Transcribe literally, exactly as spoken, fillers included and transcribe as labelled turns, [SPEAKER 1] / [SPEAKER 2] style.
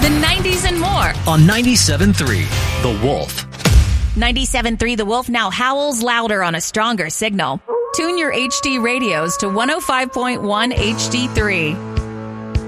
[SPEAKER 1] the nineties, and more.
[SPEAKER 2] On ninety-seven point three, The Wolf.
[SPEAKER 1] ninety-seven point three The Wolf now howls louder on a stronger signal. Tune your H D radios to one oh five point one H D three.